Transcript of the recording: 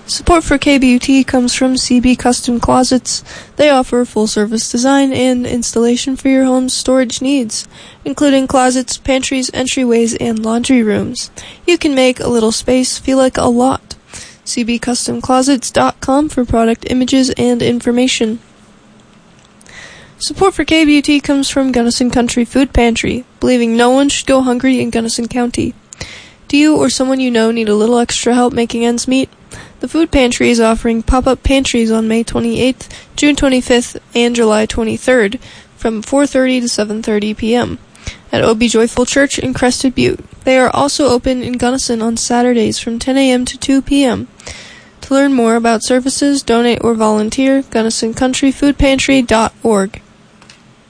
Support for KBUT comes from CB Custom Closets. They offer full-service design and installation for your home's storage needs, including closets, pantries, entryways, and laundry rooms. You can make a little space feel like a lot. CBCustomClosets.com for product images and information. Support for KBUT comes from Gunnison Country Food Pantry, believing no one should go hungry in Gunnison County. Do you or someone you know need a little extra help making ends meet? The Food Pantry is offering pop-up pantries on May 28th, June 25th, and July 23rd from 4:30 to 7:30 p.m. at O.B. Joyful Church in Crested Butte. They are also open in Gunnison on Saturdays from 10 a.m. to 2 p.m. To learn more about services, donate, or volunteer, GunnisonCountryFoodPantry.org.